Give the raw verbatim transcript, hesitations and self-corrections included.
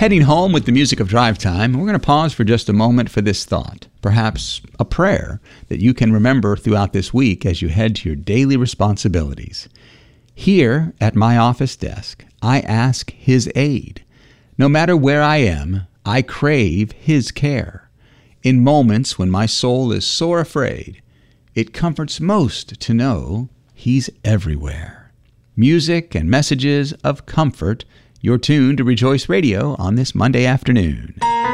Heading home with the music of Drive Time, we're going to pause for just a moment for this thought, perhaps a prayer that you can remember throughout this week as you head to your daily responsibilities. Here at my office desk, I ask His aid. No matter where I am, I crave His care. In moments when my soul is sore afraid, it comforts most to know He's everywhere. Music and messages of comfort. You're tuned to Rejoice Radio on this Monday afternoon.